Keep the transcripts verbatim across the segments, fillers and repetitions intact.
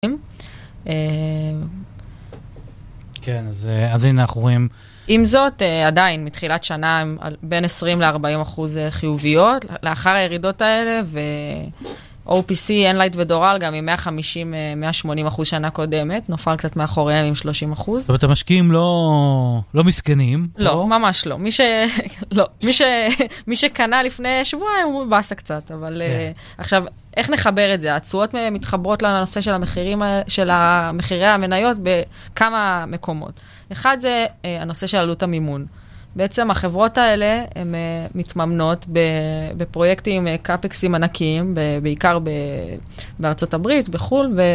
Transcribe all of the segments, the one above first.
כן, אז, אז הנה אנחנו רואים... עם זאת, עדיין, מתחילת שנה, הם בין עשרים ל-ארבעים אחוז חיוביות, לאחר הירידות האלה, ו-או פי סי, Enlight ודורל, גם עם מאה וחמישים עד מאה ושמונים אחוז שנה קודמת, נופל קצת מאחוריהם עם שלושים אחוז. זאת אומרת, המשקיעים לא, לא מסכנים. לא, או? ממש לא. מי ש... לא. מי ש... מי שקנה לפני שבועיים, הוא מבאסה קצת, אבל כן. uh, עכשיו, איך נחבר את זה? התשואות מתחברות לנושא של המחירים, של המחירי המניות בכמה מקומות. אחד זה uh, הנושא של עלות המימון. בעצם החברות האלה הן uh, מתממנות בפרויקטים uh, קאפקסים ענקיים, ב- בעיקר ב- בארצות הברית, בחול, ו...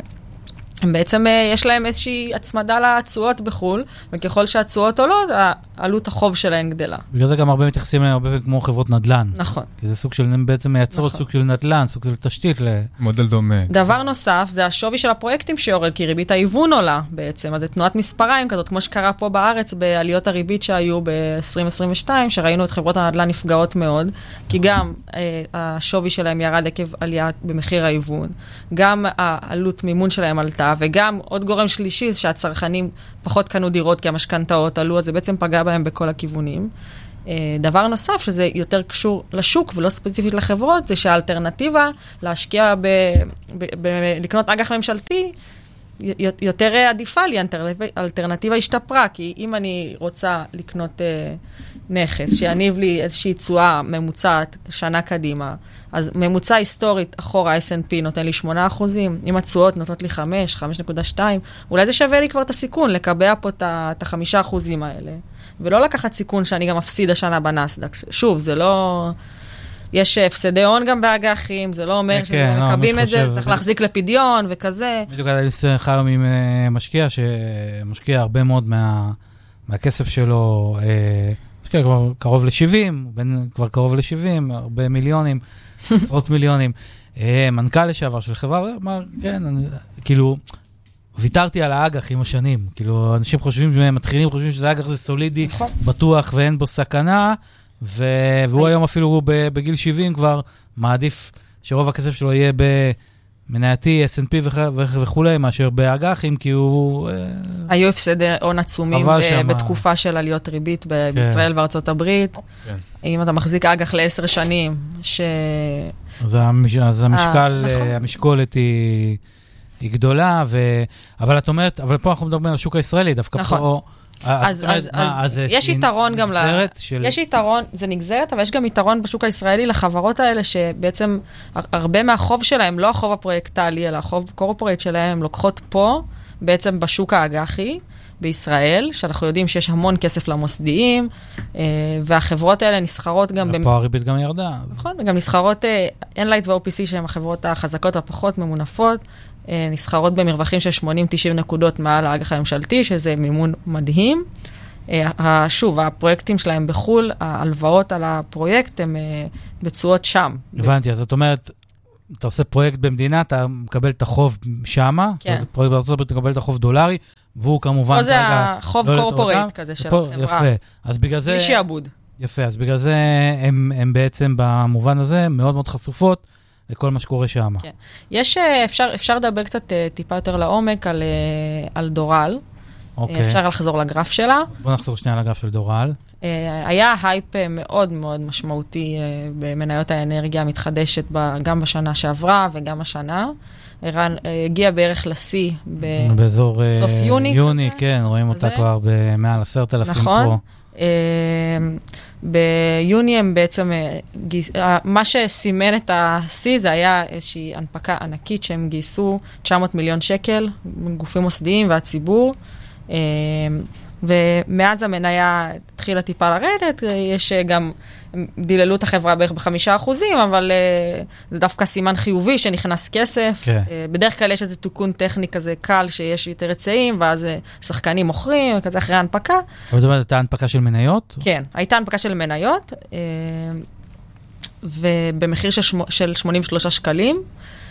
בעצם יש להם איזושהי הצמדה לתשואות בחול, וככל שהתשואות עולות, עלות החוב שלהם גדלה. בגלל זה גם הרבה מתייחסים להם הרבה כמו חברות נדל"ן. נכון. כי זה סוג של, בעצם מייצרות נכון. סוג של נדל"ן, סוג של תשתית ל... מודל דומה. דבר נוסף, זה השווי של הפרויקטים שיורד, כי ריבית ההיוון עולה בעצם. אז זה תנועת מספריים כזאת, כמו שקרה פה בארץ, בעליות הריבית שהיו ב-עשרים עשרים ושתיים, שראינו את חברות הנדל"ן נפגעות מאוד, כי גם אה, השווי שלהם ירד עקב עלייה במחיר ההיוון, גם העלות מימון שלהם עלתה, וגם עוד גורם שלישי, שהצרכנים פחות קנו דירות כי המשכנתאות עלו, אז זה בעצם פגע בהם בכל הכיוונים. דבר נוסף, שזה יותר קשור לשוק ולא ספציפית לחברות, זה שהאלטרנטיבה להשקיע ב... ב... ב... לקנות אג"ח ממשלתי, יותר עדיפה לי, האלטרנטיבה השתפרה, כי אם אני רוצה לקנות נכס, שיניב לי איזושהי תשואה ממוצעת שנה קדימה, אז ממוצע היסטורית אחורה ה-אס אנד פי נותן לי שמונה אחוזים, אם התשואות נותנות לי חמש, חמש נקודה שתיים, אולי זה שווה לי כבר את הסיכון, לקבע פה את החמישה אחוזים האלה, ולא לקחת סיכון שאני גם מפסיד השנה בנסדק. שוב, זה לא... יש הפסדי הון גם באג"חים, זה לא אומר שמקבים את זה, צריך להחזיק לפדיון וכזה. בדיוק היה לי שיחה היום עם משקיע, שמשקיע הרבה מאוד מהכסף שלו, משקיע כבר קרוב ל-שבעים, כבר קרוב ל-שבעים, הרבה מיליונים, עשרות מיליונים. מנכ"ל לשעבר של חברה, אמר, כן, כאילו, ויתרתי על האג"ח עם השנים. כאילו, אנשים חושבים, מתחילים חושבים שזה אג"ח זה סולידי, בטוח ואין בו סכנה, והוא היום אפילו בגיל שבעים כבר מעדיף שרוב הכסף שלו יהיה במנייתי, אס אנד פי וכו', מאשר באג"חים, כי הוא... היו הפסדי הון עצומים בתקופה של עליות ריבית בישראל וארצות הברית. אם אתה מחזיק אג"ח לעשר שנים, ש... אז המשקל, המשקולת היא גדולה, אבל את אומרת, אבל פה אנחנו מדברים על השוק הישראלי, דווקא פה... אז, אז, אז יש יתרון גם, יש יתרון, זה נגזרת, אבל יש גם יתרון בשוק הישראלי לחברות האלה, שבעצם הרבה מהחוב שלהם, לא החוב הפרויקטלי, אלא החוב קורפורייט שלהם, לוקחות פה, בעצם בשוק האג"חי, בישראל, שאנחנו יודעים שיש המון כסף למוסדיים, והחברות האלה נסחרות גם... פה הריבית גם ירדה. נכון, וגם נסחרות Enlight ו-או פי סי, שהן החברות החזקות והפחות ממונפות, נסחרות במרווחים של שמונים תשעים נקודות מעל האג"ח הממשלתי, שזה מימון מדהים. שוב, הפרויקטים שלהם בחול, ההלוואות על הפרויקט הם בצורות שם. הבנתי, אז את אומרת, אתה עושה פרויקט במדינה, אתה מקבל את החוב שמה, כן. פרויקט בארצות הברית, אתה מקבל את החוב דולרי, והוא כמובן... פה זה החוב קורפורייט כזה של החברה. יפה, אז בגלל זה... מי שיעבוד. יפה, אז בגלל זה הם, הם בעצם במובן הזה מאוד מאוד חשופות, לכל מה שקורה שם. כן. יש, אפשר, אפשר לדבר קצת טיפה יותר לעומק על, על דורל. אוקיי. אפשר לחזור לגרף שלה. בוא נחזור שנייה לגרף של דורל. היה הייפ מאוד מאוד משמעותי במניות האנרגיה המתחדשת גם בשנה שעברה וגם השנה. הגיע בערך לשיא בסוף יוני. יוני, כן, רואים אותה כבר במעל עשרת אלפים פה. נכון. ביוני הם בעצם, מה שסימן את ה-C זה היה איזושהי הנפקה ענקית שהם גייסו תשע מאות מיליון שקל, גופים מוסדיים והציבור, ומאז המניה התחילה טיפה לרדת, יש גם, דיללו את החברה בערך בחמישה אחוזים, אבל זה דווקא סימן חיובי שנכנס כסף. כן. בדרך כלל יש איזה תיקון טכני כזה קל, שיש יותר היצעים, ואז שחקנים מוכרים, וכזה אחרי ההנפקה. אבל זאת אומרת, הייתה הנפקה של מניות? כן, הייתה הנפקה של מניות, ובמחיר של שמונים ושלושה שקלים,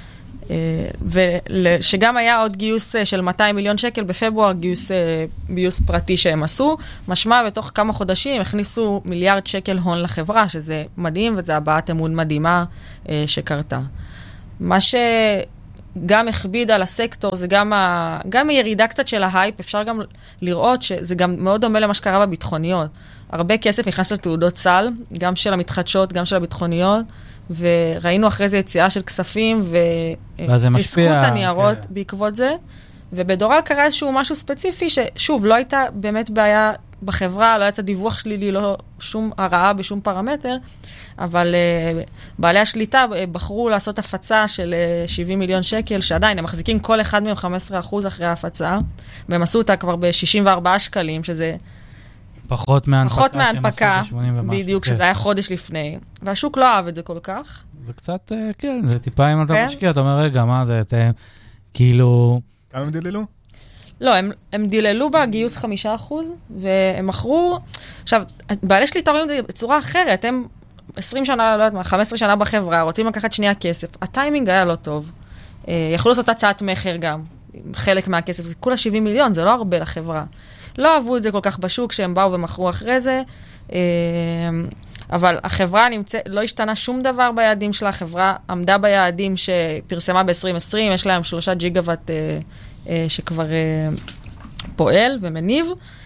ושגם היה עוד גיוס של מאתיים מיליון שקל בפברואר, גיוס, גיוס פרטי שהם עשו, משמע בתוך כמה חודשים הכניסו מיליארד שקל הון לחברה, שזה מדהים, וזה הבעת אמון מדהימה שקרתה. מה גם הכביד על הסקטור, זה גם, ה... גם הירידה קצת של ההייפ, אפשר גם לראות שזה גם מאוד דומה למה שקרה בביטחוניות. הרבה כסף נכנס לתעודות סל, גם של המתחדשות, גם של הביטחוניות, וראינו אחרי זה יציאה של כספים, ופיסקו את הניירות כן. בעקבות זה, ובדורל קרה איזשהו משהו ספציפי, ששוב, לא הייתה באמת בעיה בחברה, לא הייתה דיווח שלילי, לא שום הרעה בשום פרמטר, אבל uh, בעלי השליטה uh, בחרו לעשות הפצה של uh, שבעים מיליון שקל, שעדיין הם מחזיקים כל אחד מהם חמישה עשר אחוז אחרי ההפצה, והם עשו אותה כבר ב-שישים וארבעה שקלים, שזה פחות מההנפקה, פחות מההנפקה בדיוק, שזה היה חודש לפני, והשוק לא אהב את זה כל כך. זה קצת, כן, זה טיפה אם אתה משקיע, אתה אומר, רגע, מה זה, אתם, כאילו... כמה הם דיללו? לא, הם, הם דיללו בגיוס חמישה אחוז, והם מכרו, עכשיו, בעלי שליטה רואים את זה בצורה אחרת, הם עשרים שנה, לא יודעת מה, חמש עשרה שנה בחברה, רוצים לקחת שנייה כסף, הטיימינג היה לא טוב, יכלו לעשות הצעת מחר גם, חלק מהכסף, זה כולה שבעים מיליון, זה לא הרבה לחברה. לא אהבו את זה כל כך בשוק, שהם באו ומכרו אחרי זה, אבל החברה נמצא, לא השתנה שום דבר ביעדים שלה, החברה עמדה ביעדים שפרסמה ב-עשרים עשרים, יש להם שלושה ג'יגוואט שכבר פועל ומניב,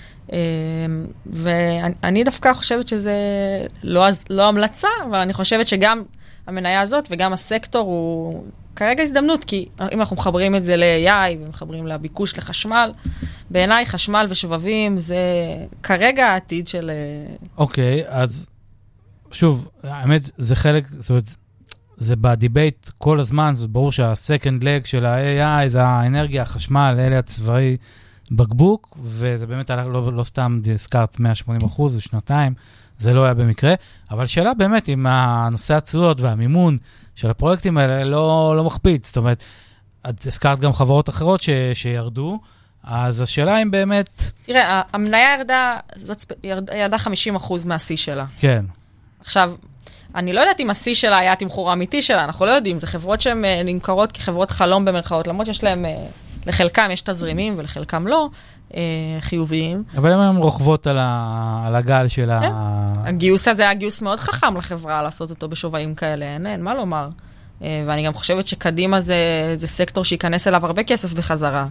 ואני דווקא חושבת שזה לא, לא המלצה, אבל אני חושבת שגם המניה הזאת וגם הסקטור הוא כרגע הזדמנות, כי אם אנחנו מחברים את זה ל-איי איי ומחברים לביקוש לחשמל, בעיניי חשמל ושבבים זה כרגע העתיד של... אוקיי, okay, אז שוב, האמת זה חלק, זאת אומרת, זה בדיבייט כל הזמן, זאת ברור שהסקנד לג של ה-איי איי זה האנרגיה, החשמל, אלה הצבאי בקבוק, וזה באמת לא, לא סתם הזכרת מאה ושמונים אחוז ושנתיים, זה לא היה במקרה, אבל שאלה באמת אם הנושא הצועות והמימון של הפרויקטים האלה לא, לא מחפיץ, זאת אומרת, את הזכרת גם חברות אחרות ש, שירדו, אז השאלה אם באמת... תראה, המניה ירדה, זאת ירדה חמישים אחוז מהשיא שלה. כן. עכשיו, אני לא יודעת אם השיא שלה היה תמחור האמיתי שלה, אנחנו לא יודעים, זה חברות שהן נמכרות כחברות חלום במרכאות, למרות שיש להם, לחלקם יש תזרימים ולחלקם לא, חיוביים. אבל הן רוכבות על, ה, על הגל של כן. ה... הגיוס הזה היה גיוס מאוד חכם לחברה, לעשות אותו בשווים כאלה, אין, אין, מה לומר. ואני גם חושבת שקדימה זה, זה סקטור שייכנס אליו הרבה כסף בחזרה.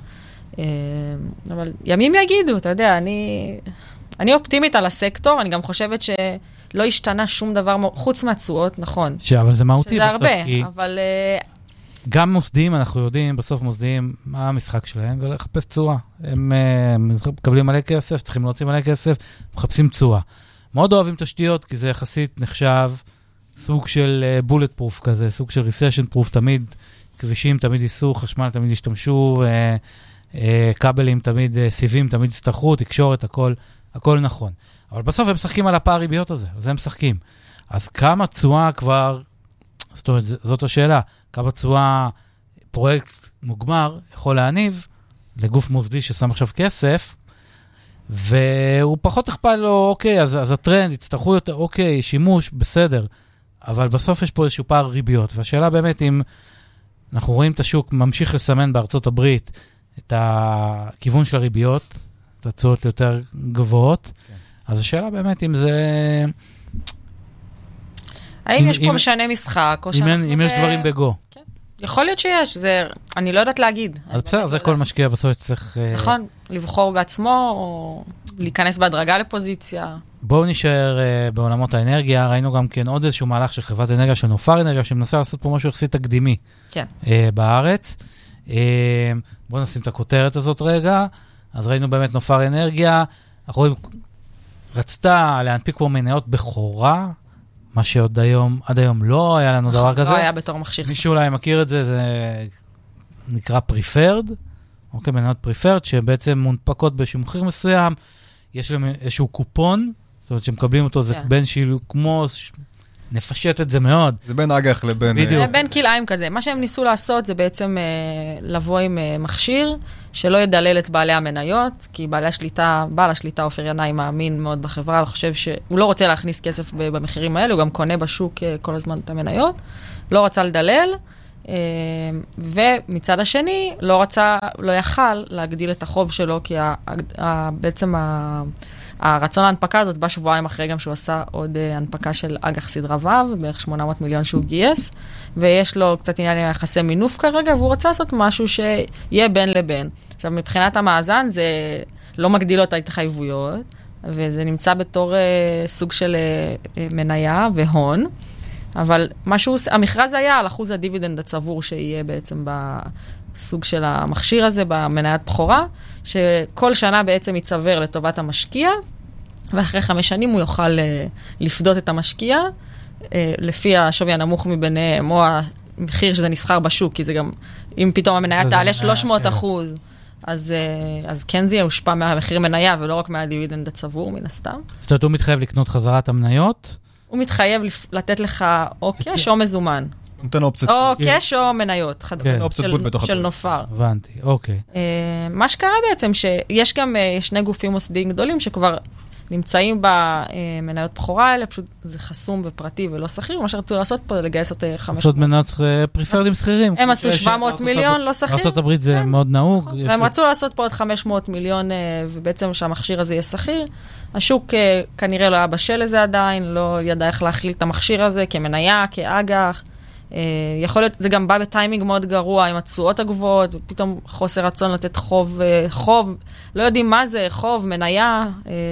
אבל ימים יגידו, אתה יודע, אני, אני אופטימית על הסקטור, אני גם חושבת שלא השתנה שום דבר חוץ מהתשואות, נכון. ש, אבל זה מהותי שזה בסוף. הרבה, כי... אבל... גם מוסדיים, אנחנו יודעים, בסוף מוסדיים, מה המשחק שלהם, ולחפש צורה. הם, הם מקבלים מלא כסף, צריכים להוציא מלא כסף, מחפשים צורה. מאוד אוהבים תשתיות, כי זה יחסית נחשב סוג של בולט פרוף כזה, סוג של ריסשן פרוף, תמיד כבישים, תמיד ייסעו, חשמל, תמיד ישתמשו, אה, אה, כבלים, תמיד אה, סיבים, תמיד יצטרכו, תקשורת, הכל, הכל נכון. אבל בסוף הם משחקים על הפער ריביות הזה, אז הם משחקים. אז כמה צורה כבר, זאת אומרת, זאת השאלה, כמה צורה פרויקט מוגמר יכול להניב לגוף מוסדי ששם עכשיו כסף, והוא פחות אכפת לו, אוקיי, אז, אז הטרנד, יצטרכו יותר, אוקיי, שימוש, בסדר, אבל בסוף יש פה איזשהו פער ריביות, והשאלה באמת אם אנחנו רואים את השוק ממשיך לסמן בארצות הברית את הכיוון של הריביות, את הצעות יותר גבוהות, כן. אז השאלה באמת אם זה... האם אם, יש פה אם, משנה משחק, או שאנחנו... אם ב... יש דברים בגו. כן. יכול להיות שיש, זה... אני לא יודעת להגיד. אז בסדר, זה כל משקיע בסוף צריך... נכון, לבחור בעצמו, או להיכנס בהדרגה לפוזיציה. בואו נשאר uh, בעולמות האנרגיה, ראינו גם כן עוד איזשהו מהלך של חברת אנרגיה, של נופר אנרגיה, שמנסה לעשות פה משהו יחסית תקדימי. כן. Uh, בארץ. Uh, בואו נשים את הכותרת הזאת רגע. אז ראינו באמת נופר אנרגיה, אנחנו רואים, רצתה להנפיק פה מניות בחורה, מה שעוד היום, עד היום לא היה לנו דבר כזה. לא היה בתור מכשיר. מישהו אולי מכיר את זה, זה נקרא preferred, אוקיי, מניות preferred, שבעצם מונפקות באיזשהו מחיר מסוים, יש להם איזשהו קופון, זאת אומרת שמקבלים אותו, זה בין שילו, כמו, נפשט את זה מאוד. זה בין אגח לבין... בדיוק. בין כלאיים כזה. מה שהם ניסו לעשות זה בעצם לבוא עם מכשיר, שלא ידלל את בעלי המניות, כי בעלי השליטה, בעל השליטה אופיר ינאי מאמין מאוד בחברה, וחושב שהוא לא רוצה להכניס כסף במחירים האלה, הוא גם קונה בשוק כל הזמן את המניות, לא רצה לדלל, ומצד השני, לא רצה, לא יכל להגדיל את החוב שלו, כי בעצם הרצון ההנפקה הזאת בא שבועיים אחרי גם שהוא עשה עוד הנפקה של אג"ח סדרה ו', בערך שמונה מאות מיליון שהוא גייס, ויש לו קצת עניין עם יחסי מינוף כרגע, והוא רוצה לעשות משהו שיהיה בין לבין. עכשיו, מבחינת המאזן, זה לא מגדיל לו את ההתחייבויות, וזה נמצא בתור uh, סוג של uh, מניה והון, אבל משהו, המכרז היה על אחוז הדיבידנד הצבור שיהיה בעצם בסוג של המכשיר הזה, במניית בחורה, שכל שנה בעצם יצבר לטובת המשקיע, ואחרי חמש שנים הוא יוכל uh, לפדות את המשקיע, uh, לפי השווי הנמוך מביניהם, או המחיר שזה נסחר בשוק, כי זה גם, אם פתאום המניה תעלה שלוש מאות אחוז, אז, אז כן זה יושפע מהמחיר מניה, ולא רק מהדיבידנד הצבור, מן הסתם. זאת אומרת, הוא מתחייב לקנות חזרת המניות? הוא מתחייב לתת לך או קש או מזומן. נותן אופציות. או קש או מניות. של נופר. הבנתי, אוקיי. מה שקרה בעצם, שיש גם שני גופים מוסדיים גדולים, שכבר נמצאים במניות בחורה האלה, פשוט זה חסום ופרטי ולא שכיר, מה שרצו לעשות פה, לגייס אותי חמש... לעשות מניות פריפרדים שכירים. הם עשו שבע מאות מיליון, לא שכיר. ארצות הברית זה מאוד נהוג. והם רצו לעשות פה עוד חמש מאות מיליון, ובעצם שהמכשיר הזה יהיה שכיר. השוק כנראה לא היה בשל לזה עדיין, לא ידע איך להכיל את המכשיר הזה, כמניה, כאג"ח. יכול להיות, זה גם בא בטיימינג מאוד גרוע, עם התשואות הגבוהות, ופתאום חוסר רצון לתת חוב, חוב, לא יודעים מה זה, חוב, מניה,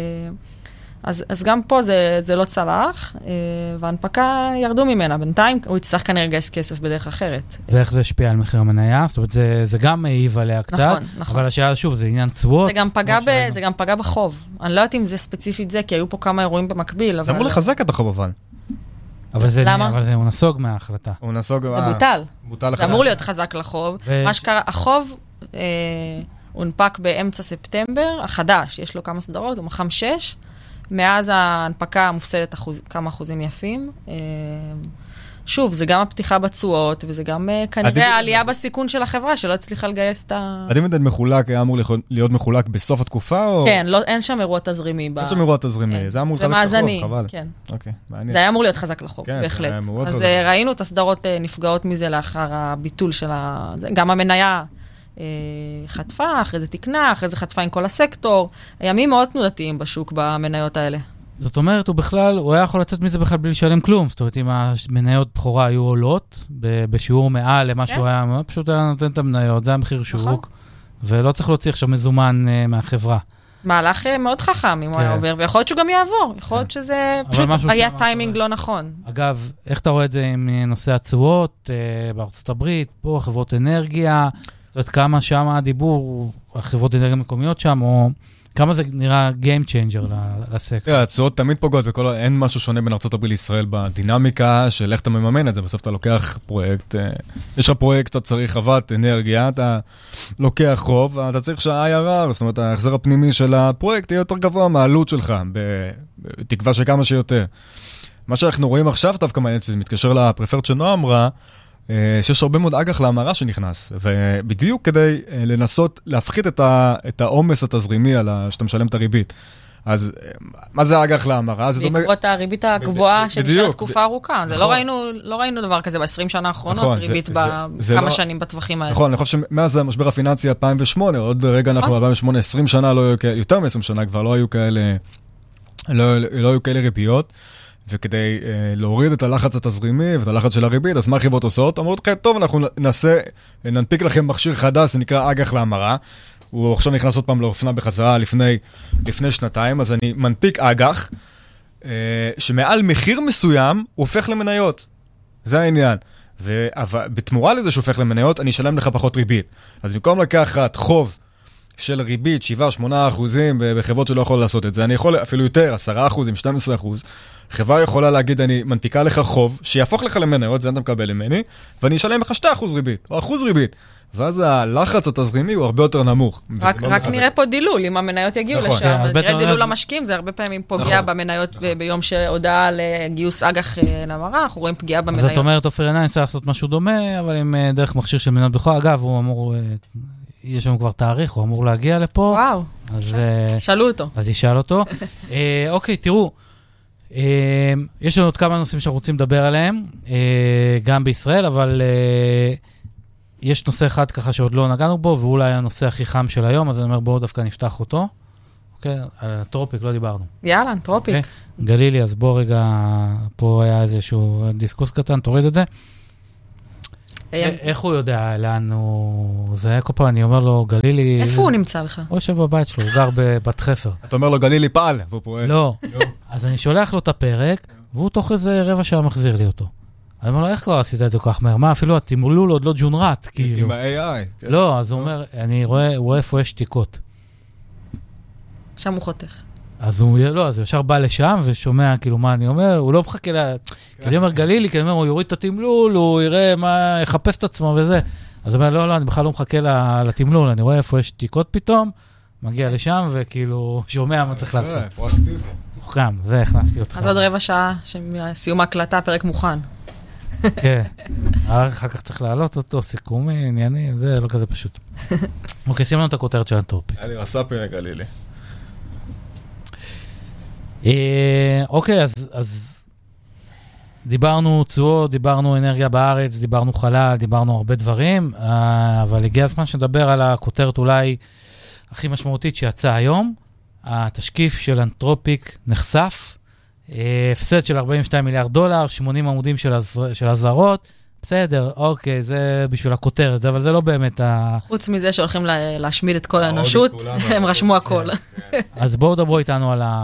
אז, אז גם פה זה, זה לא צלח, וההנפקה ירדו ממנה. בינתיים הוא יצטרך כנראה לגייס כסף בדרך אחרת. ואיך זה השפיע על מחיר המניה? זאת אומרת, זה, זה גם העיב עליה קצת, נכון, נכון. אבל השאלה שוב, זה עניין צבועות. זה גם פגע, ב, זה גם פגע בחוב. אני לא יודעת אם זה ספציפית זה, כי היו פה כמה אירועים במקביל. זה אמור לחזק את החוב אבל. אבל זה, למה? אבל זה הוא נסוג מההחלטה. הוא נסוג... זה בוטל. בוטל זה אמור להיות חזק לחוב. ו... מה שקרה, החוב אה, הונפק באמצע ספטמבר, החדש, יש לו כמה סדרות, הוא מחם שש, מאז ההנפקה מופסדת אחוז, כמה אחוזים יפים. אה, שוב, זה גם הפתיחה בצועות, וזה גם אה, כנראה העלייה בסיכון של החברה, שלא הצליחה לגייס את ה... הדיבידנד מחולק, היה אמור להיות מחולק בסוף התקופה, או... כן, לא, אין שם אירוע תזרימי. אין שם אירוע תזרימי, כן. זה אמור לחזק לחוב, חבל. כן. אוקיי, מעניין. זה היה אמור להיות חזק לחוב, כן, בהחלט. אז חזק. ראינו את הסדרות נפגעות מזה לאחר הביטול של ה... גם המניה אה, חטפה, אחרי זה תקנה, אחרי זה חטפה עם כל הסקטור. ימים מאוד תנודתיים בשוק במניות האלה. זאת אומרת, הוא בכלל, הוא היה יכול לצאת מזה בכלל בלי לשלם כלום. זאת אומרת, אם המניות בחורה היו עולות, בשיעור מעל למה שהוא היה, פשוט היה נותן את המניות, זה המחיר שוק, ולא צריך להוציא עכשיו מזומן מהחברה. מהלך מאוד חכם אם הוא היה עובר, ויכול להיות שהוא גם יעבור, יכול להיות שזה פשוט היה טיימינג לא נכון. אגב, איך אתה רואה את זה עם נושא הצועות בארצות הברית, פה חברות אנרגיה, זאת אומרת, כמה שם הדיבור על חברות אנרגיה מקומיות שם, או... כמה זה נראה game changer לסקטור? הצועות תמיד פוגעות, אין משהו שונה בין ארצות הברית לישראל בדינמיקה של איך אתה מממן את זה. בסוף אתה לוקח פרויקט, יש לך פרויקט, אתה צריך חוות אנרגיה, אתה לוקח חוב, אתה צריך שה-איי אר אר, זאת אומרת, ההחזר הפנימי של הפרויקט יהיה יותר גבוה מהעלות שלך, בתקווה שכמה שיותר. מה שאנחנו רואים עכשיו, דווקא מעניין שזה מתקשר לפרפרט שנועה אמרה, שיש הרבה מאוד אג"ח להמרה שנכנס, ובדיוק כדי לנסות להפחית את העומס התזרימי על שאתה משלם את הריבית. אז מה זה אג"ח להמרה? בעקבות הריבית הגבוהה שנשארת תקופה ארוכה. לא ראינו דבר כזה ב-עשרים שנה האחרונות, ריבית בכמה שנים בטווחים האלה. נכון, אני חושב שמאז המשבר הפיננסי אלפיים ושמונה, עוד רגע אנחנו ב-אלפיים ושמונה, עשרים שנה, יותר מ-עשרים שנה כבר לא היו כאלה, לא היו כאלה ריביות. וכדי אה, להוריד את הלחץ התזרימי ואת הלחץ של הריבית, אז מה חברות עושות? אמרות, טוב, אנחנו ננסה, ננפיק לכם מכשיר חדש, זה נקרא אג"ח להמרה. הוא עכשיו נכנס עוד פעם לאופנה בחזרה לפני, לפני שנתיים, אז אני מנפיק אג"ח, אה, שמעל מחיר מסוים הוא הופך למניות. זה העניין. ובתמורה לזה שהופך למניות, אני אשלם לך פחות ריבית. אז במקום לקחת חוב של ריבית, שבעה שמונה אחוזים בחברות שלא יכול לעשות את זה. אני יכול אפילו יותר, עשרה אחוזים, שנים עשר אחוז. חברה יכולה להגיד, אני מנפיקה לך חוב, שיהפוך לך למניות, זה אתה מקבל ממני, ואני אשלם לך שני אחוז ריבית, או אחוז ריבית. ואז הלחץ התזרימי הוא הרבה יותר נמוך. רק, רק נראה פה דילול, אם המניות יגיעו נכון. לשם. אז נראה דילול למשקיעים, זה הרבה פעמים פוגע נכון. במניות נכון. ביום שהודעה לגיוס אג"ח להמרה, אנחנו רואים פגיעה במניות. אז זאת אומרת, אופיר עיניים צריך לעשות משהו דומה, אבל עם דרך מכשיר של מניות בחורה, אגב, הוא אמור... יש לנו כבר תאריך, הוא אמור להגיע לפה. וואו, אז, שאלו אותו. אז ישאל אותו. אוקיי, תראו, יש לנו עוד כמה נושאים שאנחנו רוצים לדבר עליהם, גם בישראל, אבל יש נושא אחד ככה שעוד לא נגענו בו, ואולי הנושא הכי חם של היום, אז אני אומר, בואו דווקא נפתח אותו. אוקיי, על אנטרופיק לא דיברנו. יאללה, אנטרופיק. אוקיי? גלילי, אז בוא רגע, פה היה איזשהו דיסקוס קטן, תוריד את זה. איך הוא יודע לאן הוא... זה היה כל פעם, אני אומר לו, גלילי... איפה הוא נמצא בכלל? הוא יושב בבית שלו, הוא גר בבת חפר. אתה אומר לו, גלילי פעל, והוא פועל. לא. אז אני שולח לו את הפרק, והוא תוך איזה רבע שעה מחזיר לי אותו. אני אומר לו, איך כבר עשית את זה כל כך מהר? מה, אפילו התמלול עוד לא ג'ונרט, כאילו. עם ה-איי איי. לא, אז הוא אומר, אני רואה, הוא רואה איפה יש שתיקות. שם הוא חותך. אז הוא, לא, אז הוא ישר בא לשם ושומע כאילו מה אני אומר, הוא לא מחכה לה, כי אני אומר גלילי, כי אני אומר, הוא יוריד את התמלול, הוא יראה מה, יחפש את עצמו וזה. אז הוא אומר, לא, לא, אני בכלל לא מחכה לתמלול, אני רואה איפה יש שתיקות פתאום, מגיע לשם וכאילו שומע מה צריך לעשות. מוחכם, זה הכנסתי אותך. אז עוד רבע שעה, סיום ההקלטה, פרק מוכן. כן, אחר כך צריך להעלות אותו, סיכומי, עניינים, זה לא כזה פשוט. אוקיי, שים לנו את הכותרת של אנטרופיק. היה לי רס"פ גלילי. אוקיי, אז דיברנו תשואות, דיברנו אנרגיה בארץ, דיברנו חלל, דיברנו הרבה דברים, אבל הגיע הזמן שנדבר על הכותרת אולי הכי משמעותית שיצאה היום. התשקיף של אנטרופיק נחשף, הפסד של ארבעים ושתיים מיליארד דולר, שמונים עמודים של הזרות, בסדר, אוקיי, זה בשביל הכותרת, אבל זה לא באמת ה... חוץ מזה שהולכים להשמיד את כל האנושות, הם רשמו הכל. אז בואו דברו איתנו על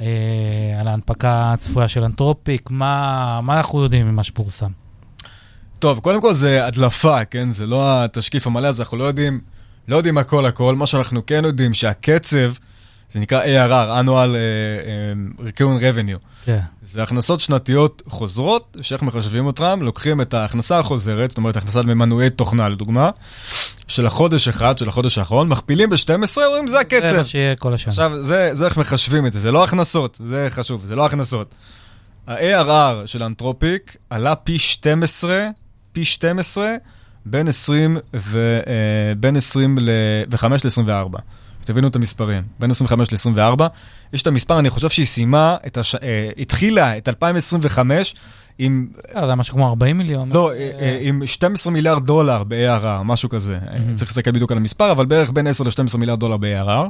ההנפקה הצפויה של אנטרופיק, מה אנחנו יודעים ממה שפורסם? טוב, קודם כל זה הדלפה, כן? זה לא התשקיף המלא, אז אנחנו לא יודעים, לא יודעים הכל הכל, מה שאנחנו כן יודעים שהקצב, זה נקרא איי אר אר, annual recurring revenue. כן. זה הכנסות שנתיות חוזרות, שאיך מחשבים אותם, לוקחים את ההכנסה החוזרת, זאת אומרת, הכנסה ממנועי תוכנה, לדוגמה, של החודש אחד, של החודש האחרון, מכפילים ב-שתים עשרה, אומרים, זה הקצב. זה מה שיהיה כל השנה. עכשיו, זה, זה איך מחשבים את זה, זה לא הכנסות, זה חשוב, זה לא הכנסות. ה-איי אר אר של אנטרופיק עלה פי שתים עשרה, פי שתים עשרה, בין עשרים ו, בין עשרים וחמש ל-עשרים וארבע. תבינו את המספרים, בין עשרים וחמש ל-עשרים וארבע. יש את המספר, אני חושב שהיא סיימה, את הש... התחילה את אלפיים עשרים וחמש עם... זה היה משהו כמו ארבעים מיליון. לא, עם שנים עשר מיליארד דולר ב-איי אר אר, משהו כזה. צריך להסתכל בדיוק על המספר, אבל בערך בין עשר ל-שנים עשר מיליארד דולר ב-איי אר אר.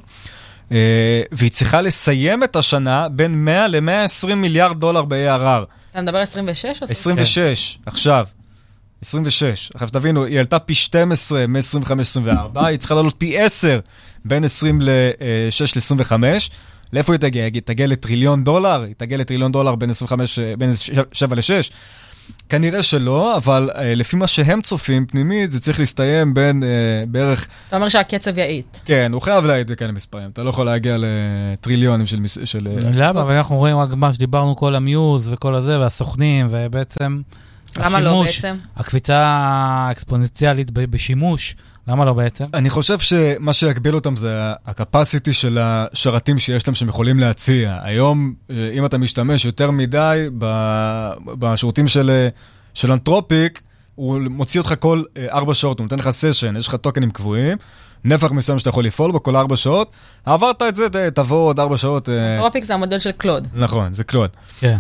והיא צריכה לסיים את השנה בין מאה ל-מאה ועשרים מיליארד דולר ב-איי אר אר. אתה מדבר עשרים ושש או עשרים ושש, עכשיו. עשרים ושש. עכשיו תבינו, היא עלתה פי שתים עשרה מ-עשרים וחמש עשרים וארבע, היא צריכה לעלות פי עשר בין עשרים ושש ל-עשרים וחמש. לאיפה היא תגיע? היא תגיע לטריליון דולר? היא תגיע לטריליון דולר בין עשרים וחמש, בין שבע ל-שש? כנראה שלא, אבל לפי מה שהם צופים פנימית, זה צריך להסתיים בין בערך... אתה אומר שהקצב יעיט. כן, הוא חייב להעיט בכאלה מספרים. אתה לא יכול להגיע לטריליונים של... למה? אבל אנחנו רואים רק מה שדיברנו כל המיוז וכל הזה, והסוכנים, ובעצם... למה לא בעצם? הקפיצה האקספוננציאלית בשימוש, למה לא בעצם? אני חושב שמה שיגביל אותם זה הקפסיטי של השרתים שיש להם שהם יכולים להציע. היום, אם אתה משתמש יותר מדי בשירותים של, של אנטרופיק, הוא מוציא אותך כל ארבע שעות, הוא נותן לך סשן, יש לך טוקנים קבועים, נפח מסוים שאתה יכול לפעול בו כל ארבע שעות, עברת את זה, תבוא עוד ארבע שעות. אנטרופיק זה המודל של קלוד. נכון, זה קלוד. כן.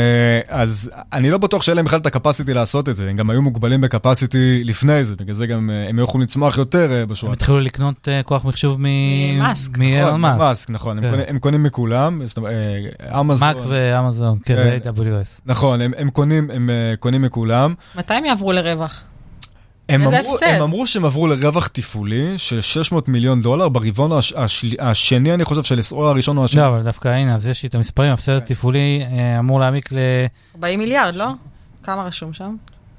אז אני לא בטוח שאלה הם בכלל את הקפסיטי לעשות את זה, הם גם היו מוגבלים בקפסיטי לפני זה, בגלל זה גם הם יכולים לצמוח יותר בשורה. הם התחילו לקנות כוח מחשוב ממאסק. ממאסק, נכון, הם קונים מכולם, אמזון. מאק ואמזון, כן, זה איי דאבליו אס. נכון, הם קונים מכולם. מתי הם יעברו לרווח? הם אמרו, הם אמרו שהם עברו לרווח תפעולי של שש מאות מיליון דולר ברבעון הש, השל, השני, אני חושב, של עשור הראשון או השני. לא, אבל דווקא, הנה, אז יש לי את המספרים, הפסד התפעולי אמור להעמיק ל... ארבעים מיליארד, לא? כמה רשום שם?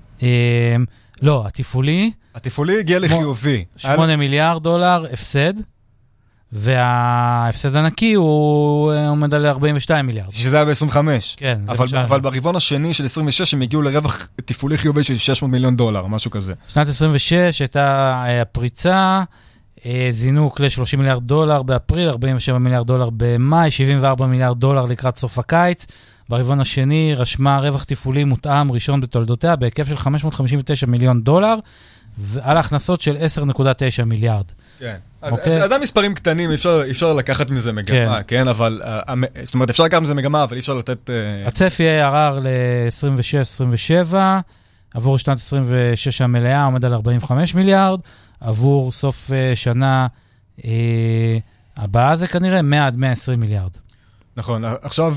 לא, התפעולי... התפעולי הגיע לחיובי. שמונה מיליארד דולר הפסד, וההפסד הנקי הוא עומד על ארבעים ושתיים מיליארד. שזה היה ב-עשרים וחמש. כן. אבל, אבל ברבעון השני של עשרים ושש הם הגיעו לרווח תפעולי חיובי של שש מאות מיליון דולר, משהו כזה. שנת עשרים ושש הייתה הפריצה, זינוק ל-שלושים מיליארד דולר באפריל, ארבעים ושבעה מיליארד דולר במאי, שבעים וארבעה מיליארד דולר לקראת סוף הקיץ. ברבעון השני רשמה רווח תפעולי מותאם ראשון בתולדותיה, בהיקף של חמש מאות חמישים ותשעה מיליון דולר, ועל הכנסות של עשר נקודה תשע מיליארד. כן. אז עדיין מספרים קטנים, אפשר לקחת מזה מגמה, כן, אבל, זאת אומרת, אפשר לקחת מזה מגמה, אבל אי אפשר לתת... הצפי יהיה ערר ל-עשרים ושש עשרים ושבע, עבור שנת עשרים ושש המלאה עומד על ארבעים וחמישה מיליארד, עבור סוף שנה הבאה זה כנראה מאה עד מאה ועשרים מיליארד. נכון, עכשיו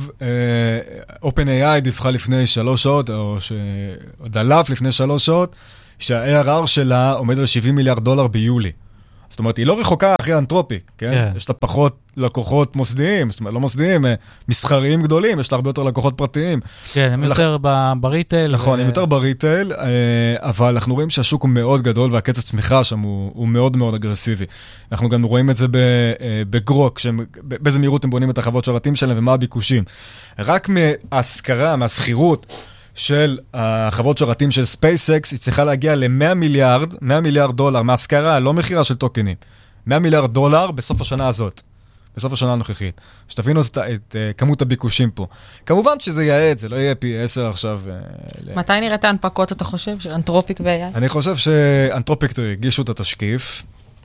OpenAI דיווחה לפני שלוש שעות, או שדלף לפני שלוש שעות, שה-איי אר אר שלה עומד על שבעים מיליארד דולר ביולי. זאת אומרת, היא לא רחוקה אחרי אנתרופיק, כן? כן. יש לה פחות לקוחות מוסדיים, זאת אומרת, לא מוסדיים, מסחריים גדולים, יש לה הרבה יותר לקוחות פרטיים. כן, הם לח... יותר בריטייל. נכון, ו... הם יותר בריטייל, אבל אנחנו רואים שהשוק הוא מאוד גדול, והקצב צמיחה שם הוא, הוא מאוד מאוד אגרסיבי. אנחנו גם רואים את זה בגרוק, באיזה מהירות הם בונים את החוות שרתים שלהם, ומה הביקושים. רק מהשכרה, מהסחירות, של החוות שרתים של SpaceX, היא צריכה להגיע ל-מאה מיליארד, מאה מיליארד דולר, מהשכרה, לא מחירה של טוקנים. מאה מיליארד דולר בסוף השנה הזאת, בסוף השנה הנוכחית. שתבינו את, את uh, כמות הביקושים פה. כמובן שזה יעד, זה לא יהיה פי עשר עכשיו. Uh, מתי ל... נראית ההנפקות, אתה חושב, של אנתרופיק ו-איי איי? אני חושב שאנתרופיק הגישו את התשקיף.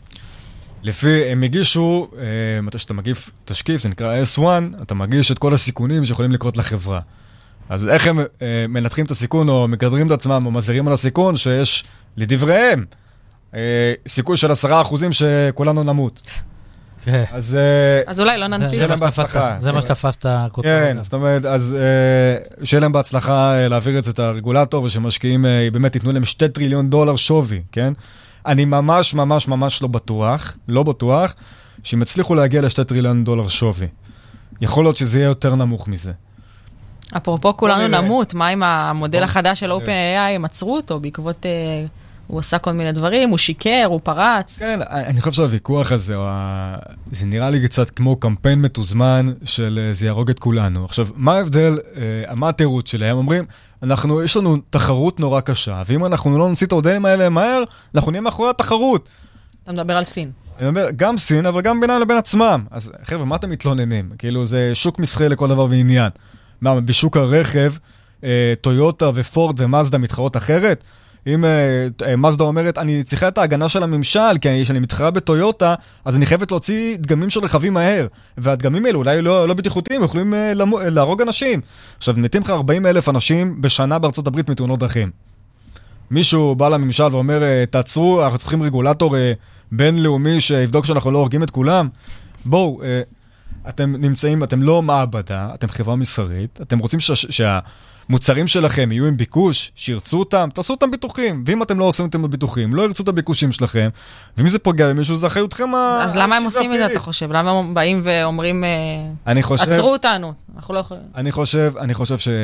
לפי, הם הגישו, uh, מתי שאתה מגיש תשקיף, זה נקרא אס וואן, אתה מגיש את כל הסיכונים שיכולים לקרות לחברה. אז איך הם אה, מנתחים את הסיכון, או מקדרים את עצמם, או מזהירים על הסיכון, שיש לדבריהם אה, סיכוי של עשרה אחוזים שכולנו נמות. כן. אז, אה, אז אולי לא ננפיל. זה, זה, בהצלחה. זה מה שתפסת הכותרת. כן, זאת אומרת, אז אה, שיהיה להם בהצלחה אה, להעביר את זה את הרגולטור, ושמשקיעים אה, באמת ייתנו להם שתי טריליון דולר שווי, כן? אני ממש ממש ממש לא בטוח, לא בטוח, שהם הצליחו להגיע לשתי טריליון דולר שווי. יכול להיות שזה יהיה יותר נמוך מזה. אפרופו כולנו נמות, מה עם המודל החדש של OpenAI, הם עצרו אותו בעקבות, הוא עושה כל מיני דברים, הוא שיקר, הוא פרץ. כן, אני חושב שהוויכוח הזה, זה נראה לי קצת כמו קמפיין מתוזמן של זה יהרוג את כולנו. עכשיו, מה ההבדל, מה התירוץ שלהם? אומרים, אנחנו, יש לנו תחרות נורא קשה, ואם אנחנו לא נוציא את המודלים האלה מהר, אנחנו נהיה מאחורי התחרות. אתה מדבר על סין. אני אומר, גם סין, אבל גם בינם לבין עצמם. אז חבר'ה, מה אתם מתלוננים? כאילו, זה שוק מסחרי לכל דבר ועניין. מה, בשוק הרכב, טויוטה ופורד ומאזדה מתחרות אחרת? אם מאזדה אומרת, אני צריכה את ההגנה של הממשל, כי אני מתחרה בטויוטה, אז אני חייבת להוציא דגמים של רכבים מהר. והדגמים האלו אולי לא, לא בטיחותיים, יכולים להרוג אנשים. עכשיו, מתים לך ארבעים אלף אנשים בשנה בארצות הברית מתאונות דרכים. מישהו בא לממשל ואומר, תעצרו, אנחנו צריכים רגולטור בינלאומי שיבדוק שאנחנו לא הורגים את כולם. בואו, אתם נמצאים, אתם לא מעבדה, אתם חברה מסחרית, אתם רוצים ש- שהמוצרים שלכם יהיו עם ביקוש, שירצו אותם, תעשו אותם ביטוחים, ואם אתם לא עושים אותם בביטוחים, לא ירצו את הביקושים שלכם, ומי זה פוגע במישהו, זה אחריותכם ה... אז למה הם עושים את זה, אתה חושב? למה הם באים ואומרים, עצרו אותנו? אנחנו לא יכולים... אני חושב, אני חושב ש...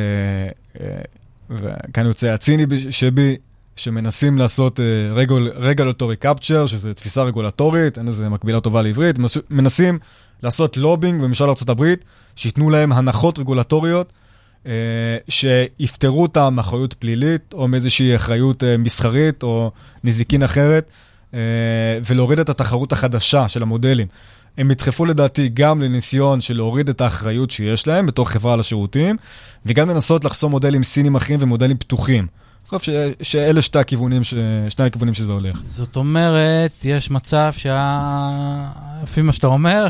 וכאן יוצא הציני שבי, שמנסים לעשות רגולטורי קפצ'ר, שזה תפיסה רגולטורית, אין איזה מקבילה טובה לעברית, מנסים לעשות לובינג בממשל ארצות הברית, שיתנו להם הנחות רגולטוריות, שיפטרו אותם מאחריות פלילית, או מאיזושהי אחריות מסחרית, או נזיקין אחרת, ולהוריד את התחרות החדשה של המודלים. הם ידחפו לדעתי גם לניסיון של להוריד את האחריות שיש להם, בתור חברה על השירותים, וגם לנסות לחסום מודלים סינים אחרים ומודלים פתוחים. אני חושב שאלה שתי הכיוונים, שני הכיוונים שזה הולך. זאת אומרת, יש מצב לפי מה שאתה אומר,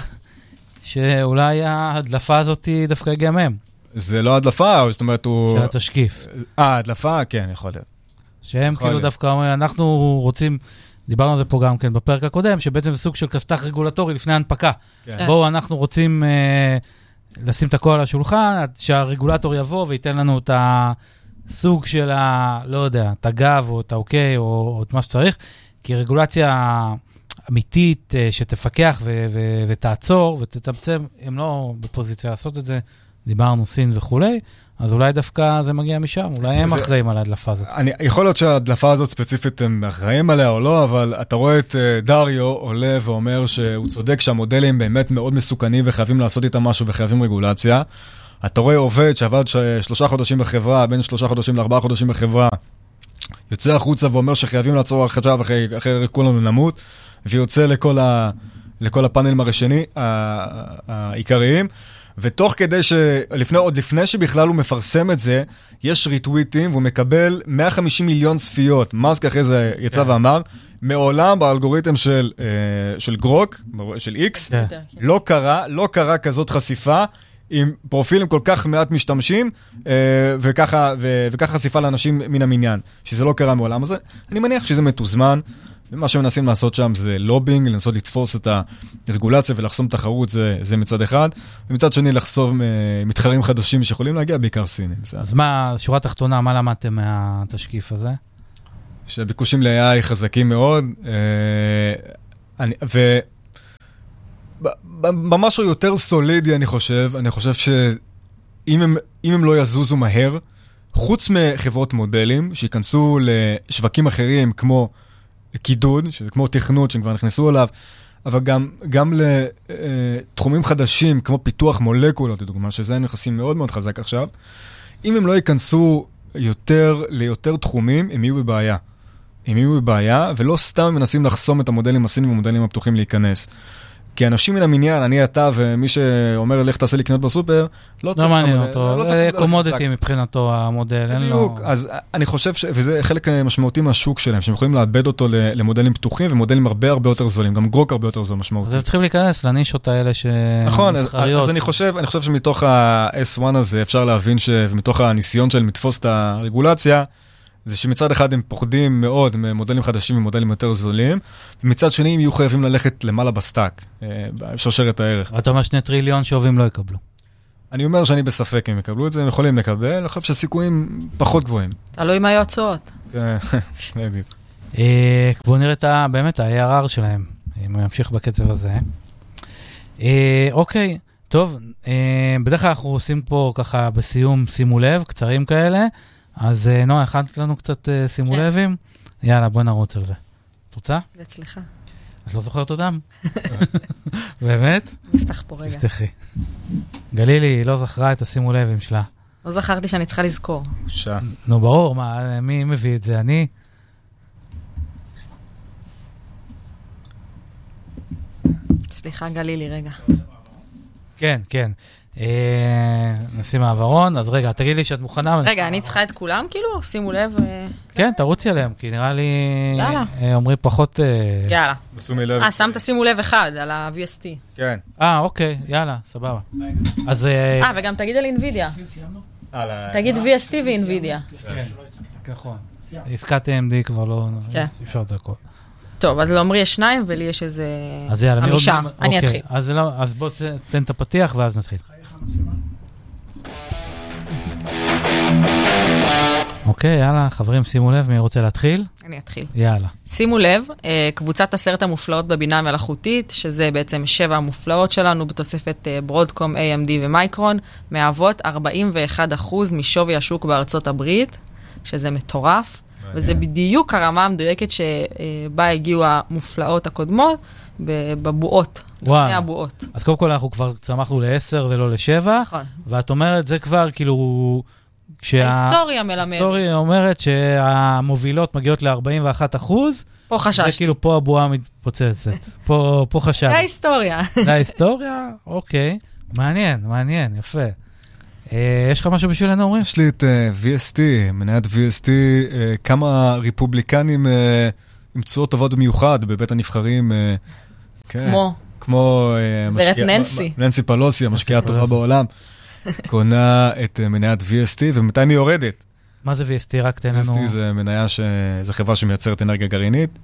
שאולי ההדלפה הזאת דווקא הגיעה מהם. זה לא הדלפה, זאת אומרת הוא... של התשקיף. אה, הדלפה? כן, יכול להיות. שהם כאילו דווקא אומרים, אנחנו רוצים, דיברנו על זה פה גם כן בפרק הקודם, שבעצם זה סוג של כסת"ח רגולטורי לפני ההנפקה. בואו, אנחנו רוצים לשים את הכל על השולחן, שהרגולטור יבוא וייתן לנו את הסוג של ה... לא יודע, את הגב או את האוקיי או את מה שצריך, כי רגולציה אמיתית שתפקח ו- ו- ותעצור ותתמצם, הם לא בפוזיציה לעשות את זה, דיברנו סין וכולי, אז אולי דווקא זה מגיע משם, אולי הם זה, אחראים על ההדלפה הזאת. אני, יכול להיות שההדלפה הזאת ספציפית הם אחראים עליה או לא, אבל אתה רואה את uh, דריו עולה ואומר שהוא צודק שהמודלים באמת מאוד מסוכנים וחייבים לעשות איתם משהו וחייבים רגולציה. אתה רואה עובד שעבד שלושה חודשים בחברה, בין שלושה חודשים לארבעה חודשים בחברה, יוצא החוצה ואומר שחייבים לעצור עכשיו אחרי, אחרי כולנו נמות, ויוצא לכל, ה, לכל הפאנלים הראשני, העיקריים, ותוך כדי שלפני, עוד לפני שבכלל הוא מפרסם את זה, יש ריטוויטים, והוא מקבל מאה וחמישים מיליון צפיות. מאסק אחרי זה יצא yeah. ואמר, מעולם באלגוריתם של, של גרוק, של X, yeah. לא קרה, לא קרה כזאת חשיפה, עם פרופילים כל כך מעט משתמשים, וככה, וככה חשיפה לאנשים מן המניין, שזה לא קרה מעולם הזה. אני מניח שזה מתוזמן, ומה שמנסים לעשות שם זה לובינג, לנסות לתפוס את הרגולציה ולחסום תחרות, זה, זה מצד אחד, ומצד שני לחסום מתחרים חדשים שיכולים להגיע, בעיקר סינים. אז מה, שורה תחתונה, מה למדתם מהתשקיף הזה? שביקושים ל-איי איי חזקים מאוד, אני, ו... במשהו יותר סולידי, אני חושב, אני חושב שאם הם, אם הם לא יזוזו מהר, חוץ מחברות מודלים, שיכנסו לשווקים אחרים כמו קידוד, שזה כמו תכנות שהם כבר נכנסו אליו, אבל גם, גם לתחומים חדשים, כמו פיתוח מולקולות, לדוגמה, שזה הם נכנסים מאוד מאוד חזק עכשיו, אם הם לא ייכנסו יותר ליותר תחומים, הם יהיו בבעיה. הם יהיו בבעיה, ולא סתם מנסים לחסום את המודלים הסינים והמודלים הפתוחים להיכנס. כי אנשים מן המניין, אני אתה ומי שאומר לך תעשה לי קנות בסופר, לא צריך... לא מעניין אותו, זה קומודיטי מבחינתו המודל, אין לו... בדיוק, אז אני חושב ש... וזה חלק משמעותי מהשוק שלהם, שהם יכולים לאבד אותו למודלים פתוחים, ומודלים הרבה הרבה יותר זולים, גם גרוק הרבה יותר זול משמעותי. אז הם צריכים להיכנס לנישות האלה שמסחריות. נכון, אז אני חושב, אני חושב שמתוך ה-אס וואן הזה אפשר להבין שמתוך הניסיון של לתפוס את הרגולציה, זה שמצד אחד הם פוחדים מאוד ממודלים חדשים ומודלים יותר זולים, ומצד שני הם יהיו חייבים ללכת למעלה בסטאק, בשרשרת הערך. אתה אומר שני טריליון שאוהבים לא יקבלו. אני אומר שאני בספק אם יקבלו את זה, הם יכולים לקבל, אני חושב שהסיכויים פחות גבוהים. תלוי מה יוצאות. כן, נגיד. בואו נראה את באמת ה-איי אר אר שלהם, אם הוא ימשיך בקצב הזה. אוקיי, טוב, בדרך כלל אנחנו עושים פה ככה בסיום, שימו לב, קצרים כאלה, אז נועה, הכנת לנו קצת שימו לבים? יאללה, בוא נרוץ על זה. את רוצה? אצלך. את לא זוכרת אותם? באמת? נפתח פה רגע. תפתחי. גלילי, היא לא זכרה את השימו לבים שלה. לא זכרתי שאני צריכה לזכור. שעה. נו, ברור, מה, מי מביא את זה? אני? סליחה, גלילי, רגע. כן, כן. נשים מעברון, אז רגע, תגיד לי שאת מוכנה. רגע, אני צריכה את כולם, כאילו? שימו לב. כן, תרוצי עליהם, כי נראה לי... יאללה. אומרים פחות... יאללה. שימי לב. אה, שמת שימו לב אחד, על ה-וי אס טי. כן. אה, אוקיי, יאללה, סבבה. אז... אה, וגם תגיד על אינווידיה. תגיד וי אס טי ואינווידיה. כן, נכון. עסקת איי אם די כבר לא... כן. אפשר את הכל. טוב, אז לעומרי יש שניים, ולי יש איזה אז יאללה, חמישה. אני אתחיל. אז, לא, אז בוא תן את הפתיח ואז נתחיל. אוקיי, יאללה, חברים, שימו לב, מי רוצה להתחיל? אני אתחיל. יאללה. שימו לב, קבוצת עשרת המופלאות בבינה המלאכותית, שזה בעצם שבע המופלאות שלנו בתוספת ברודקום, איי אם די ומייקרון, מהוות ארבעים ואחד אחוז משווי השוק בארצות הברית, שזה מטורף. וזה בדיוק הרמה המדויקת שבה הגיעו המופלאות הקודמות, בבועות, לפני הבועות. אז קודם כל אנחנו כבר צמחנו לעשר ולא לשבע, נכון. ואת אומרת, זה כבר כאילו... ההיסטוריה מלמדת. ההיסטוריה אומרת שהמובילות מגיעות ל-ארבעים ואחד אחוז, פה חששתי. זה כאילו פה הבועה מתפוצצת. פה חששתי. זה ההיסטוריה. זה ההיסטוריה? אוקיי. מעניין, מעניין, יפה. יש לך משהו בשבילנו, אומרים? יש לי את וי אס טי, מניית וי אס טי, כמה ריפובליקנים עם צורות טובות במיוחד בבית הנבחרים. כמו? כמו... ורת ננסי. ננסי פלוסי, המשקיעה הטובה בעולם. קונה את מניית וי אס טי, ומתי היא יורדת? מה זה וי אס טי? רק תן לנו... וי אס טי זה מניה, זה חברה שמייצרת אנרגיה גרעינית.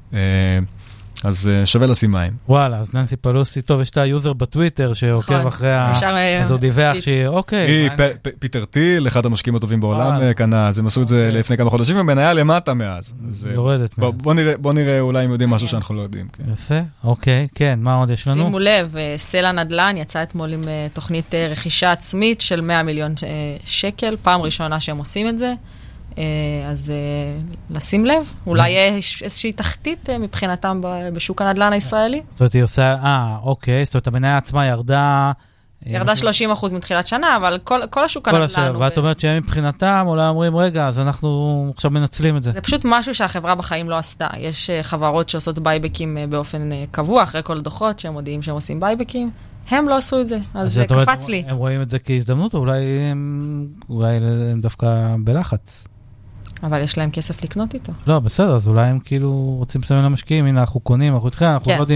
אז שווה לשים מים. וואלה, אז ננסי פלוסי, טוב, יש את היוזר בטוויטר שעוקב אחרי ה... אז הוא דיווח שהיא, אוקיי. היא פיטר טיל, אחד המשקיעים הטובים בעולם קנה, אז הם עשו את זה לפני כמה חודשים, ומניה למטה מאז. יורדת מאז. בוא נראה אולי אם יודעים משהו שאנחנו לא יודעים. יפה, אוקיי, כן, מה עוד יש לנו? שימו לב, סלע נדל"ן יצא אתמול עם תוכנית רכישה עצמית של מאה מיליון שקל, פעם ראשונה שהם עושים את זה. אז לשים לב, אולי יש איזושהי תחתית מבחינתם בשוק הנדל"ן הישראלי. זאת אומרת, היא עושה, אה, אוקיי, זאת אומרת, המניה עצמה ירדה... ירדה שלושים אחוז מתחילת שנה, אבל כל השוק הנדל"ן... ואת אומרת שהם מבחינתם, אולי אומרים, רגע, אז אנחנו עכשיו מנצלים את זה. זה פשוט משהו שהחברה בחיים לא עשתה. יש חברות שעושות בייבקים באופן קבוע, אחרי כל דוחות שהם מודיעים שהם עושים בייבקים. הם לא עשו את זה, אז זה קפץ לי. הם רואים את זה כהזדמנות, או אולי הם דווקא בלחץ. אבל יש להם כסף לקנות איתו. לא, בסדר, אז אולי הם כאילו רוצים לסיים למשקיעים, הנה אנחנו קונים, אנחנו איתכם, אנחנו לא יודעים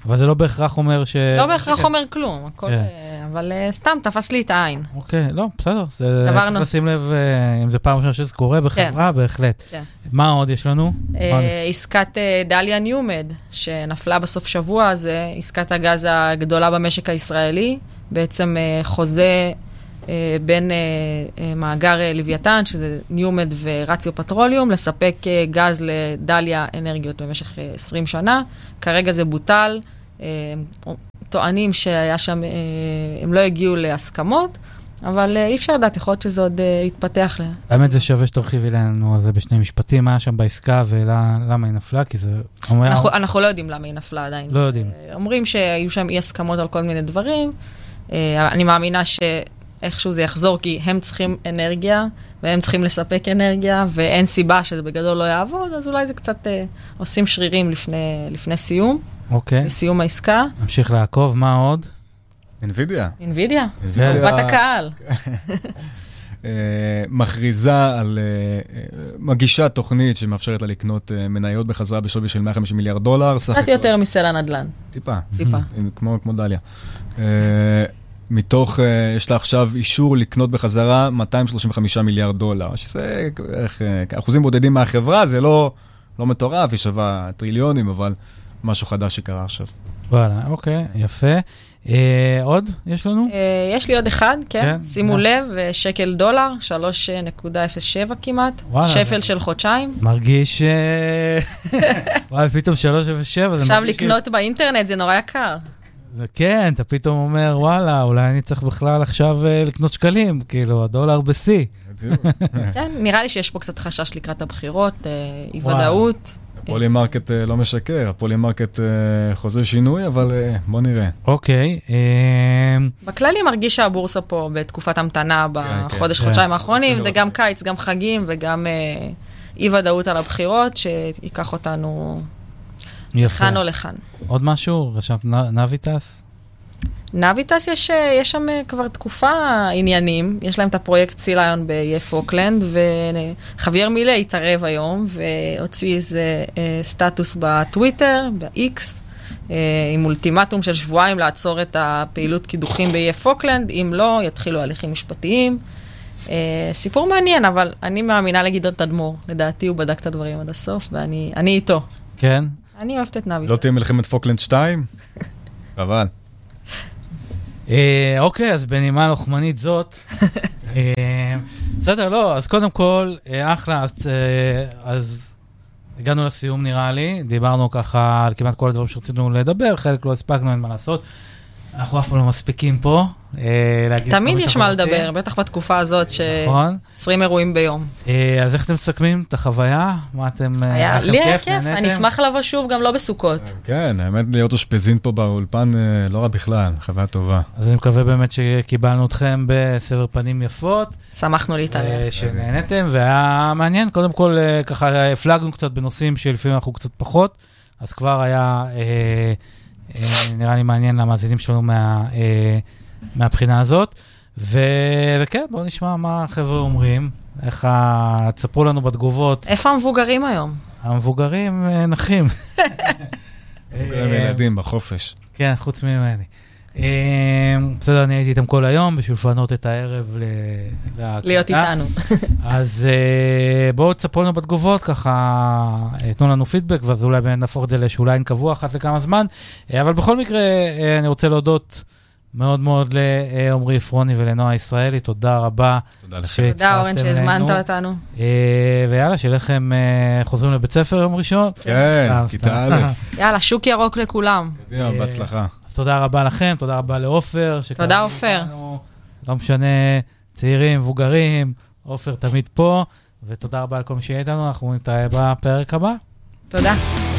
אבל זה לא בהכרח אומר ש... לא בהכרח אומר כלום, אבל סתם תפס לי את העין. אוקיי, לא, בסדר. צריך לשים לב, אם זה פעם ראשונה שזה קורה בחברה, בהחלט. מה עוד יש לנו? עסקת דליה ניומד, שנפלה בסוף שבוע הזה, עסקת הגז הגדולה במשק הישראלי, בעצם חוזה בין מאגר לוויתן, שזה ניומד ורציו פטרוליום, לספק גז לדליה אנרגיות במשך עשרים שנה. כרגע זה בוטל. טוענים שהיה שם, הם לא הגיעו להסכמות, אבל אי אפשר לדעת, יכול להיות שזה עוד יתפתח. האמת זה שווה שתרחיבי לנו על זה בשני משפטים, מה היה שם בעסקה ולמה היא נפלה, כי זה... אנחנו לא יודעים למה היא נפלה עדיין. לא יודעים. אומרים שהיו שם אי הסכמות על כל מיני דברים. אני מאמינה שאיכשהו זה יחזור, כי הם צריכים אנרגיה, והם צריכים לספק אנרגיה, ואין סיבה שזה בגדול לא יעבוד, אז אולי זה קצת עושים שרירים לפני סיום. אוקיי. לסיום העסקה. נמשיך לעקוב, מה עוד? אינווידיה. אינווידיה. תגובת הקהל. מכריזה על, מגישה תוכנית שמאפשרת לה לקנות מניות בחזרה בשווי של מאה וחמישים מיליארד דולר. קצת יותר מסל הנדל"ן. טיפה. טיפה. כמו דליה. מתוך, יש לה עכשיו אישור לקנות בחזרה מאתיים שלושים וחמישה מיליארד דולר, שזה אחוזים בודדים מהחברה, זה לא מטורף, היא שווה טריליונים, אבל משהו חדש שקרה עכשיו. וואלה, אוקיי, יפה. עוד יש לנו? יש לי עוד אחד, כן. שימו לב, שקל דולר, שלוש נקודה אפס שבע כמעט, שפל של חודשיים. מרגיש... וואי, פתאום שלוש נקודה אפס שבע. עכשיו לקנות באינטרנט זה נורא יקר. כן, אתה פתאום אומר, וואלה, אולי אני צריך בכלל עכשיו לקנות שקלים, כאילו, הדולר בסי. כן, נראה לי שיש פה קצת חשש לקראת הבחירות, אי ודאות. הפולי מרקט לא משקר, הפולי מרקט חוזה שינוי, אבל בוא נראה. אוקיי. בכללי מרגיש שהבורסה פה בתקופת המתנה בחודש, חודשיים האחרונים, זה גם קיץ, גם חגים וגם אי ודאות על הבחירות, שיקח אותנו לכאן או לכאן. עוד משהו? רשמת נביטס? נביטס יש, יש שם כבר תקופה עניינים, יש להם את הפרויקט סיליון באיי פוקלנד, וחוויאר מילה התערב היום, והוציא איזה אה, סטטוס בטוויטר, ב-X, אה, עם אולטימטום של שבועיים לעצור את הפעילות קידוחים באיי פוקלנד, אם לא, יתחילו הליכים משפטיים. אה, סיפור מעניין, אבל אני מאמינה לגדעון תדמור, לדעתי הוא בדק את הדברים עד הסוף, ואני אני איתו. כן? אני אוהבת את נביטס. לא תהיה מלחמת פוקלנד שתיים? אבל... אוקיי, אז בנימה לוחמנית זאת, בסדר, לא, אז קודם כל, אחלה, אז הגענו לסיום נראה לי, דיברנו ככה על כמעט כל הדברים שרצינו לדבר, חלק לא הספקנו, אין מה לעשות, אנחנו אף פעם לא מספיקים פה, תמיד יש מה לדבר, בטח בתקופה הזאת ש-עשרים אירועים ביום. אז איך אתם מסכמים את החוויה? מה אתם... לי היה כיף, אני אשמח לבוא שוב גם לא בסוכות. כן, האמת להיות אושפזין פה באולפן לא רע בכלל, חוויה טובה. אז אני מקווה באמת שקיבלנו אתכם בסבר פנים יפות. שמחנו להתארח. שנהנתם, והיה מעניין, קודם כל ככה הפלגנו קצת בנושאים שלפעמים אנחנו קצת פחות, אז כבר היה נראה לי מעניין למאזינים שלנו מה... מהבחינה הזאת, ו... וכן, בואו נשמע מה החבר'ה אומרים, איך ה... תספרו לנו בתגובות. איפה המבוגרים היום? המבוגרים נחים. מבוגרים ילדים בחופש. כן, חוץ ממני. בסדר, אני הייתי איתם כל היום, בשביל לפנות את הערב להקלטה. להיות איתנו. אז בואו תספרו לנו בתגובות, ככה תנו לנו פידבק, ואז אולי נהפוך את זה לאיזשהו ליין קבוע אחת לכמה זמן, אבל בכל מקרה, אני רוצה להודות מאוד מאוד לעומרי עפרוני ולנועה ישראלי, תודה רבה. תודה לכם. תודה אורן שהזמנת אותנו. ויאללה, שלכם חוזרים לבית ספר יום ראשון. כן, כיתה א'. יאללה, שוק ירוק לכולם. קדימה, בהצלחה. אז תודה רבה לכם, תודה רבה לעופר. תודה עופר. לא משנה, צעירים, מבוגרים, עופר תמיד פה, ותודה רבה לכל מי שיהיה איתנו, אנחנו נתראה בפרק הבא. תודה.